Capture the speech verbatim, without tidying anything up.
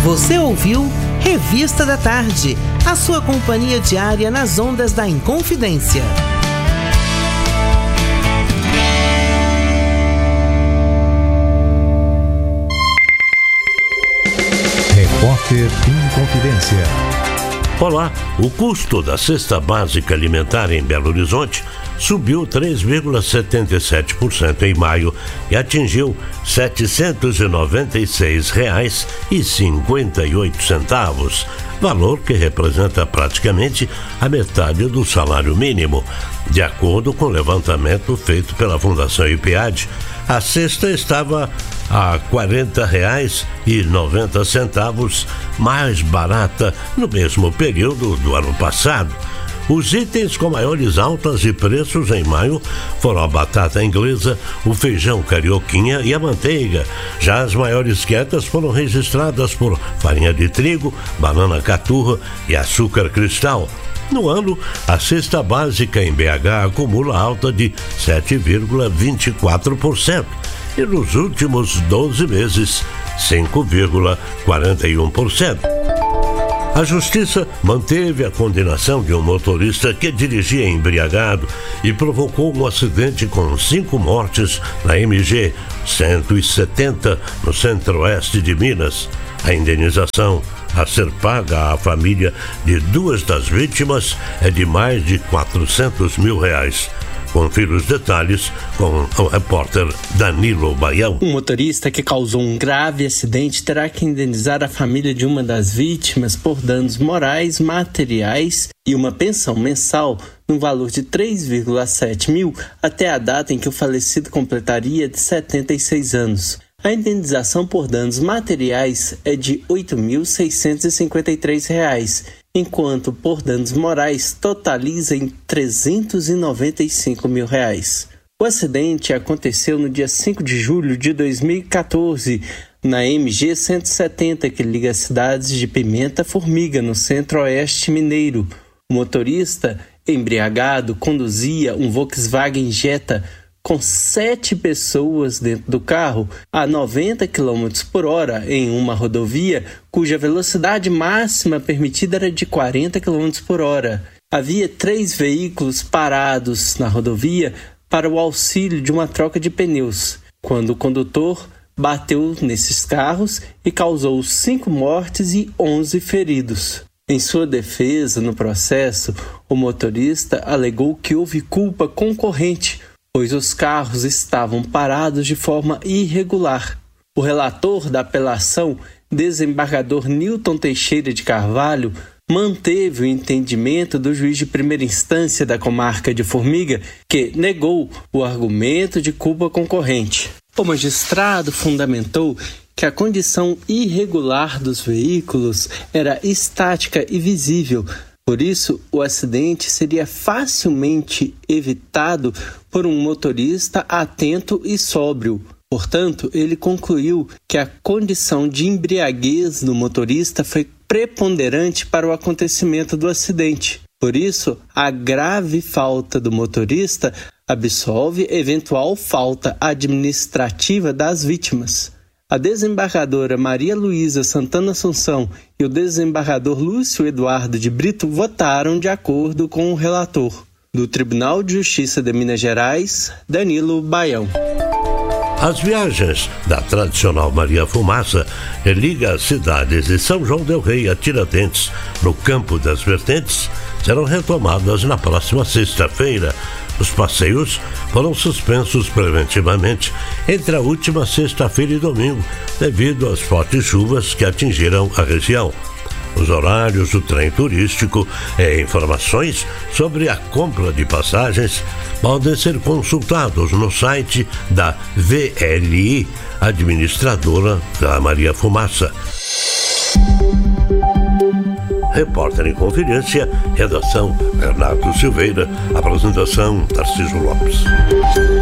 Você ouviu Revista da Tarde, a sua companhia diária nas ondas da Inconfidência. Repórter Inconfidência. Olá, o custo da cesta básica alimentar em Belo Horizonte subiu três vírgula setenta e sete por cento em maio e atingiu setecentos e noventa e seis reais e cinquenta e oito centavos, valor que representa praticamente a metade do salário mínimo. De acordo com o levantamento feito pela Fundação IPAD, a cesta estava a quarenta reais e noventa centavos mais barata no mesmo período do ano passado. Os itens com maiores altas de preços em maio foram a batata inglesa, o feijão carioquinha e a manteiga. Já as maiores quedas foram registradas por farinha de trigo, banana caturra e açúcar cristal. No ano, a cesta básica em B H acumula alta de sete vírgula vinte e quatro por cento e nos últimos doze meses, cinco vírgula quarenta e um por cento. A Justiça manteve a condenação de um motorista que dirigia embriagado e provocou um acidente com cinco mortes na M G cento e setenta, no centro-oeste de Minas. A indenização a ser paga à família de duas das vítimas é de mais de quatrocentos mil reais. Confira os detalhes com o repórter Danilo Baião. Um motorista que causou um grave acidente terá que indenizar a família de uma das vítimas por danos morais, materiais e uma pensão mensal no valor de três vírgula sete mil até a data em que o falecido completaria de setenta e seis anos. A indenização por danos materiais é de oito mil seiscentos e cinquenta e três reais, enquanto por danos morais totaliza em trezentos e noventa e cinco mil reais. O acidente aconteceu no dia cinco de julho de dois mil e quatorze, na M G cento e setenta, que liga as cidades de Pimenta Formiga, no centro-oeste mineiro. O motorista, embriagado, conduzia um Volkswagen Jetta com sete pessoas dentro do carro a noventa quilômetros por hora em uma rodovia cuja velocidade máxima permitida era de quarenta quilômetros por hora. Havia três veículos parados na rodovia para o auxílio de uma troca de pneus, quando o condutor bateu nesses carros e causou cinco mortes e onze feridos. Em sua defesa no processo, o motorista alegou que houve culpa concorrente, pois os carros estavam parados de forma irregular. O relator da apelação, desembargador Nilton Teixeira de Carvalho, manteve o entendimento do juiz de primeira instância da comarca de Formiga, que negou o argumento de culpa concorrente. O magistrado fundamentou que a condição irregular dos veículos era estática e visível. Por isso, o acidente seria facilmente evitado por um motorista atento e sóbrio. Portanto, ele concluiu que a condição de embriaguez do motorista foi preponderante para o acontecimento do acidente. Por isso, a grave falta do motorista absolve eventual falta administrativa das vítimas. A desembargadora Maria Luísa Santana Assunção e o desembargador Lúcio Eduardo de Brito votaram de acordo com o relator. Do Tribunal de Justiça de Minas Gerais, Danilo Baião. As viagens da tradicional Maria Fumaça liga as cidades de São João del Rei a Tiradentes, no Campo das Vertentes, serão retomadas na próxima sexta-feira. Os passeios foram suspensos preventivamente entre a última sexta-feira e domingo, devido às fortes chuvas que atingiram a região. Os horários do trem turístico e informações sobre a compra de passagens podem ser consultados no site da V L I, administradora da Maria Fumaça. Repórter em Conferência, redação Renato Silveira, apresentação Tarcísio Lopes.